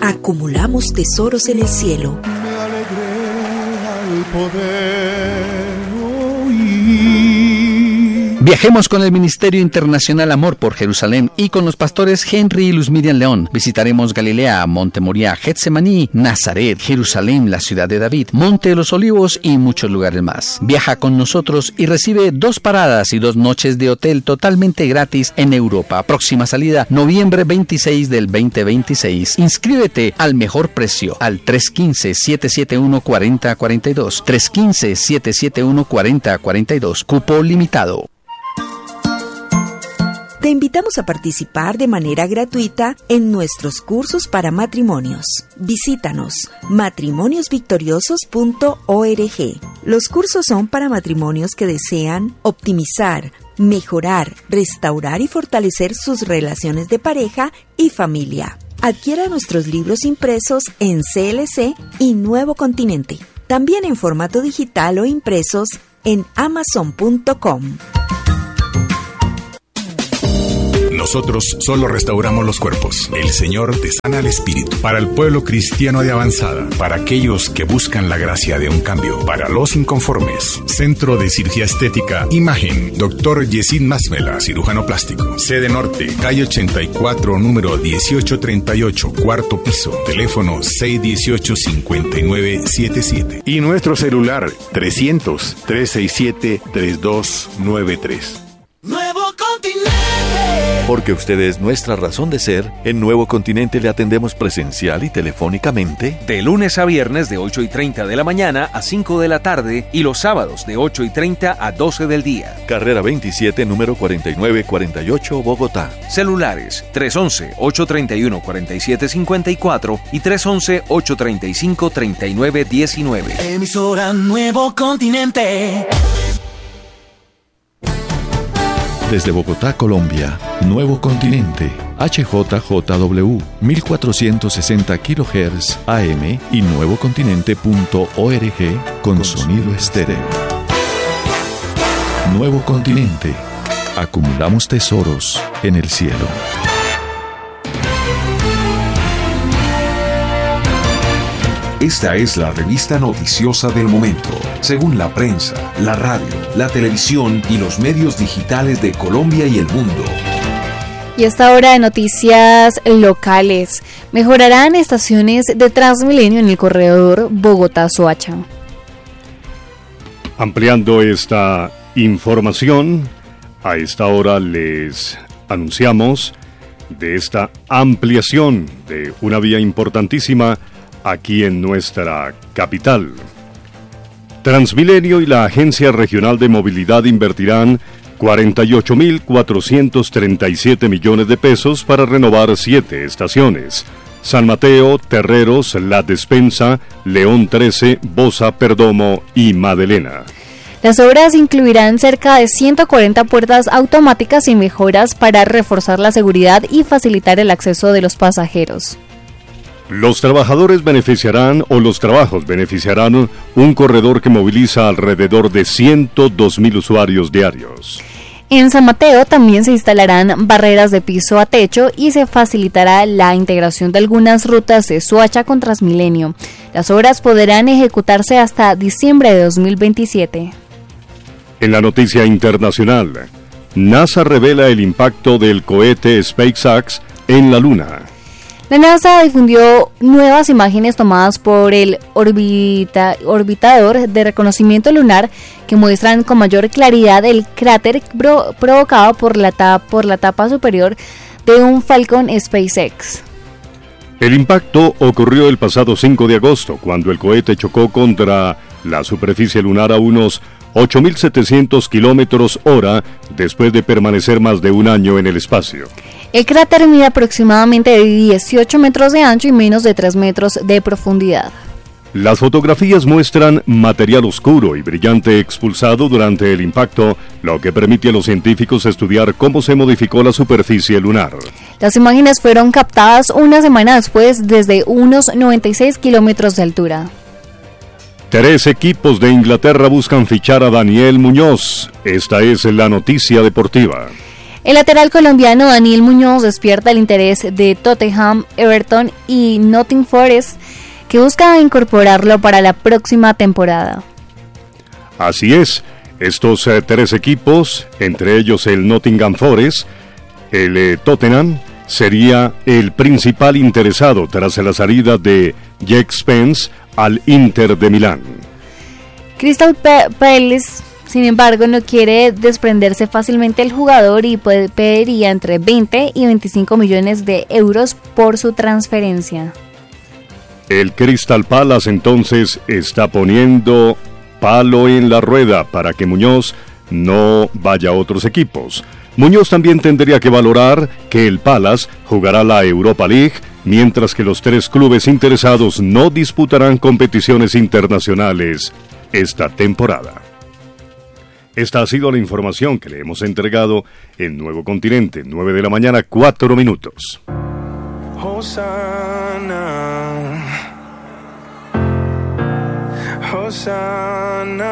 acumulamos tesoros en el cielo. Me alegré al poder oír. Viajemos con el Ministerio Internacional Amor por Jerusalén y con los pastores Henry y Luz Miriam León. Visitaremos Galilea, Monte Moriah, Getsemaní, Nazaret, Jerusalén, la ciudad de David, Monte de los Olivos y muchos lugares más. Viaja con nosotros y recibe 2 paradas y 2 noches de hotel totalmente gratis en Europa. Próxima salida, noviembre 26 del 2026. Inscríbete al mejor precio al 315-771-4042. 315-771-4042. Cupo limitado. Te invitamos a participar de manera gratuita en nuestros cursos para matrimonios. Visítanos matrimoniosvictoriosos.org. Los cursos son para matrimonios que desean optimizar, mejorar, restaurar y fortalecer sus relaciones de pareja y familia. Adquiera nuestros libros impresos en CLC y Nuevo Continente. También en formato digital o impresos en Amazon.com. Nosotros solo restauramos los cuerpos. El Señor te sana el espíritu. Para el pueblo cristiano de avanzada, para aquellos que buscan la gracia de un cambio, para los inconformes. Centro de Cirugía Estética Imagen. Dr. Yesid Masmela, cirujano plástico. Sede Norte, calle 84, número 1838, cuarto piso. Teléfono 618-5977. Y nuestro celular 300-367-3293. Nuevo Continente. Porque usted es nuestra razón de ser, en Nuevo Continente le atendemos presencial y telefónicamente. De lunes a viernes de 8:30 de la mañana a 5 de la tarde y los sábados de 8:30 a 12 del día. Carrera 27, número 4948, Bogotá. Celulares 311-831-4754 y 311-835-3919. Emisora Nuevo Continente. Desde Bogotá, Colombia, Nuevo Continente, HJJW, 1460 kHz AM y nuevocontinente.org con sonido estéreo. Nuevo Continente, acumulamos tesoros en el cielo. Esta es la revista noticiosa del momento, según la prensa, la radio, la televisión y los medios digitales de Colombia y el mundo. Y esta hora de noticias locales. Mejorarán estaciones de Transmilenio en el corredor Bogotá-Soacha. Ampliando esta información, a esta hora les anunciamos de esta ampliación de una vía importantísima aquí en nuestra capital. Transmilenio y la Agencia Regional de Movilidad invertirán 48.437 millones de pesos para renovar 7 estaciones: San Mateo, Terreros, La Despensa, León 13, Bosa, Perdomo y Madelena. Las obras incluirán cerca de 140 puertas automáticas y mejoras para reforzar la seguridad y facilitar el acceso de los pasajeros. Los trabajos beneficiarán un corredor que moviliza alrededor de 102.000 usuarios diarios. En San Mateo también se instalarán barreras de piso a techo y se facilitará la integración de algunas rutas de Soacha con Transmilenio. Las obras podrán ejecutarse hasta diciembre de 2027. En la noticia internacional, NASA revela el impacto del cohete SpaceX en la Luna. La NASA difundió nuevas imágenes tomadas por el orbitador de reconocimiento lunar que muestran con mayor claridad el cráter provocado por la tapa superior de un Falcon SpaceX. El impacto ocurrió el pasado 5 de agosto, cuando el cohete chocó contra la superficie lunar a unos 8.700 km/h después de permanecer más de un año en el espacio. El cráter mide aproximadamente 18 metros de ancho y menos de 3 metros de profundidad. Las fotografías muestran material oscuro y brillante expulsado durante el impacto, lo que permite a los científicos estudiar cómo se modificó la superficie lunar. Las imágenes fueron captadas una semana después desde unos 96 kilómetros de altura. 3 equipos de Inglaterra buscan fichar a Daniel Muñoz. Esta es la noticia deportiva. El lateral colombiano Daniel Muñoz despierta el interés de Tottenham, Everton y Nottingham Forest, que busca incorporarlo para la próxima temporada. Así es, estos 3 equipos, entre ellos el Nottingham Forest, el Tottenham, sería el principal interesado tras la salida de Jack Spence al Inter de Milán. Crystal Palace, sin embargo, no quiere desprenderse fácilmente del jugador y pediría entre 20 y 25 millones de euros por su transferencia. El Crystal Palace entonces está poniendo palo en la rueda para que Muñoz no vaya a otros equipos. Muñoz también tendría que valorar que el Palace jugará la Europa League, mientras que los 3 clubes interesados no disputarán competiciones internacionales esta temporada. Esta ha sido la información que le hemos entregado en Nuevo Continente, 9 de la mañana, 4 minutos. Hosanna, Hosanna,